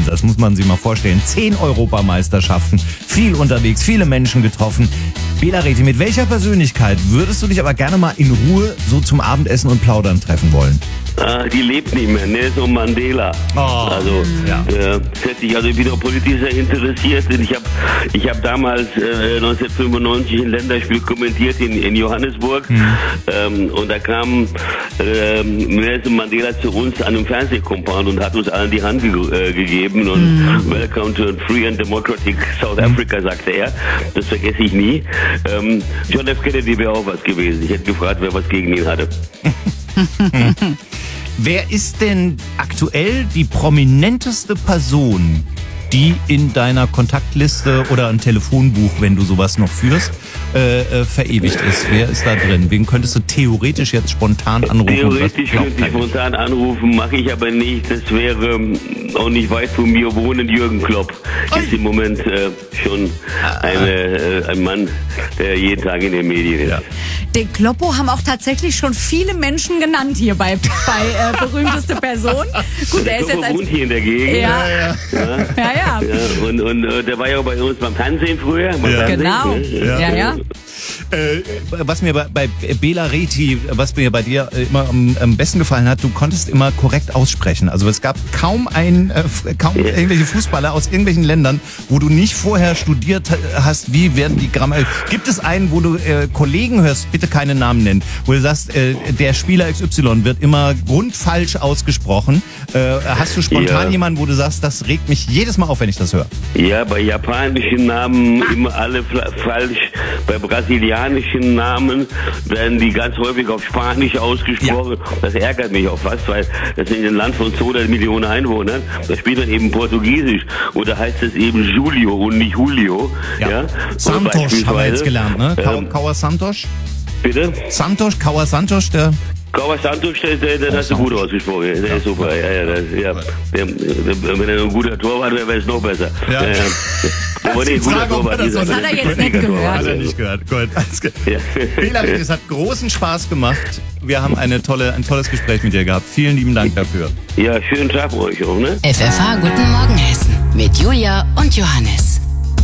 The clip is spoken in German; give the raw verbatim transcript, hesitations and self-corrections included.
Einsatz, muss man sich mal vorstellen. Zehn Europameisterschaften, viel unterwegs, viele Menschen getroffen. Bela Reti, mit welcher Persönlichkeit würdest du dich aber gerne mal in Ruhe so zum Abendessen und Plaudern treffen wollen? Ah, die lebt nicht mehr, Nelson Mandela. Oh, also, ja. äh, das hätte ich also wieder politisch sehr interessiert. Ich habe ich hab damals äh, neunzehnhundertfünfundneunzig ein Länderspiel kommentiert in, in Johannesburg. Mhm. Ähm, und da kam äh, Nelson Mandela zu uns an einem Fernsehkompound und hat uns allen die Hand ge äh, gegeben. Und mhm. Welcome to a free and democratic South Africa, sagte er. Das vergesse ich nie. Ähm, John F. Kennedy wäre auch was gewesen. Ich hätte gefragt, wer was gegen ihn hatte. Wer ist denn aktuell die prominenteste Person, die in deiner Kontaktliste oder ein Telefonbuch, wenn du sowas noch führst, äh, äh, verewigt ist? Wer ist da drin? Wen könntest du theoretisch jetzt spontan anrufen? Theoretisch könnte ich spontan anrufen, mache ich aber nicht. Das wäre auch nicht weit von mir wohnen. Jürgen Klopp ist im Moment äh, schon eine, äh, ein Mann, der jeden Tag in den Medien ist. Ja. Den Kloppo haben auch tatsächlich schon viele Menschen genannt hier bei, bei äh, berühmteste Person. Gut, der, der ist jetzt als wohnt hier in der Gegend. Ja, ja. ja. ja. ja, ja. ja und und äh, der war ja auch bei uns beim Fernsehen früher. Beim ja. Fernsehen, Genau. Ne? Ja, ja. ja. Äh, was mir bei, bei Bela Reti, was mir bei dir immer am, am besten gefallen hat, du konntest immer korrekt aussprechen. Also es gab kaum ein, äh, kaum ja. irgendwelche Fußballer aus irgendwelchen Ländern, wo du nicht vorher studiert hast, wie werden die Grammar. Gibt es einen, wo du äh, Kollegen hörst, bitte keine Namen nennen, wo du sagst, äh, der Spieler X Y wird immer grundfalsch ausgesprochen. Äh, hast du spontan ja. jemanden, wo du sagst, das regt mich jedes Mal auf, wenn ich das höre? Ja, bei japanischen Namen immer alle falsch. Bei brasilianischen Namen werden die ganz häufig auf Spanisch ausgesprochen. Ja. Das ärgert mich auch fast, weil das ist ein Land von zweihundert Millionen Einwohnern. Da spielt dann eben Portugiesisch. Oder heißt es eben Julio und nicht Julio. Ja. Ja? Santos haben wir jetzt gelernt, ne? Ähm, Cauã Santos? Bitte? Santos, Cauã Santos, der... Cauã Santos, der, der, der hast du gut ausgesprochen. Der ist super. Ja, ja, das, ja. Der, der, wenn er ein guter Torwart wäre, wäre es noch besser. Ja. Ja, ja. Das, die Frage, ob das, das hat er jetzt nicht gehört. Hat er nicht gehört. Gut. Ja. Bela, es hat großen Spaß gemacht. Wir haben eine tolle, ein tolles Gespräch mit dir gehabt. Vielen lieben Dank dafür. Ja, schönen Tag euch auch, ne? F F H Guten Morgen Hessen mit Julia und Johannes.